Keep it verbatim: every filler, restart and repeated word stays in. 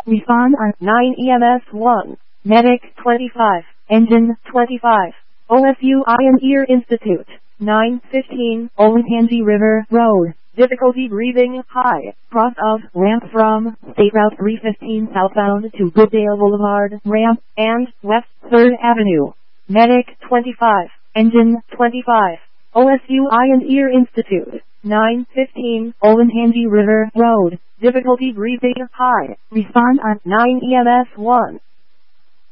Respond on nine E M S one. Medic twenty-five. engine twenty-five. O S U Eye and Ear Institute. nine fifteen. Olentangy River Road. Difficulty breathing high. Cross of ramp from State Route three fifteen southbound to Goodale Boulevard ramp and West third Avenue. Medic twenty-five. Engine twenty-five. O S U Eye and Ear Institute. nine fifteen. Olentangy River Road. Difficulty breathing high. Respond on nine E M S one.